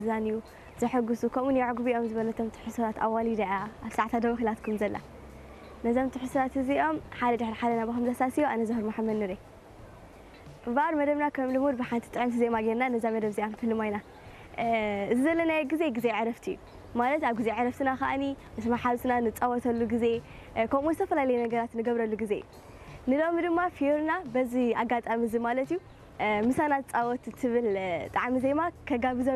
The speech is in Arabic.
زانيو زحقسو كمن يعقبي أمز بلتم تحسرات أولي دعاء ساعة دوخلاتكم زلا نزام تحسرات زيام حالة حالنا بهم الأساسي وأنا زهر محمد نوري بار مدمنا كم الأمور بحانت تعمل زي ما قلنا نزام مدم زي في الماينة زلنا جزء عرفتي مالت أبو جزء عرفتنا خاني بس ما حالسنا نتقوت له جزء كم مسافر علينا جرات نقبل له جزء نلام ما فيورنا بزي أقعد أمز مالتي مسانا تقوت تبل تعمل زي ما كجاب